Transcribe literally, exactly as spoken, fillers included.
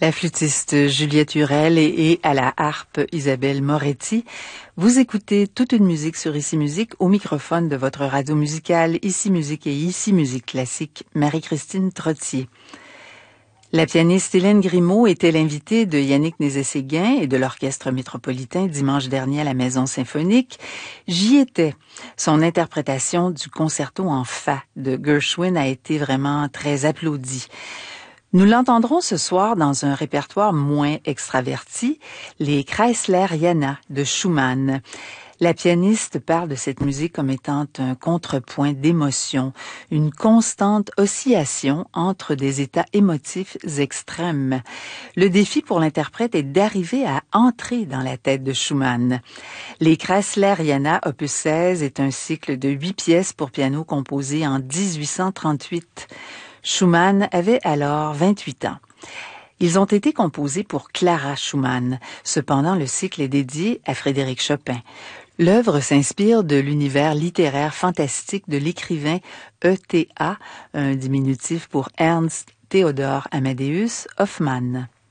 La flûtiste Juliette Hurel et, et à la harpe Isabelle Moretti. Vous écoutez toute une musique sur Ici Musique au microphone de votre radio musicale Ici Musique et Ici Musique Classique, Marie-Christine Trottier. La pianiste Hélène Grimaud était l'invitée de Yannick Nézet-Séguin et de l'Orchestre métropolitain dimanche dernier à la Maison symphonique. J'y étais. Son interprétation du concerto en fa de Gershwin a été vraiment très applaudie. Nous l'entendrons ce soir dans un répertoire moins extraverti, les Kreisleriana de Schumann. La pianiste parle de cette musique comme étant un contrepoint d'émotions, une constante oscillation entre des états émotifs extrêmes. Le défi pour l'interprète est d'arriver à entrer dans la tête de Schumann. Les Kreisleriana opus seize est un cycle de huit pièces pour piano composé en dix-huit cent trente-huit. Schumann avait alors vingt-huit ans. Ils ont été composés pour Clara Schumann. Cependant, le cycle est dédié à Frédéric Chopin. L'œuvre s'inspire de l'univers littéraire fantastique de l'écrivain E T A, un diminutif pour Ernst Theodor Amadeus Hoffmann.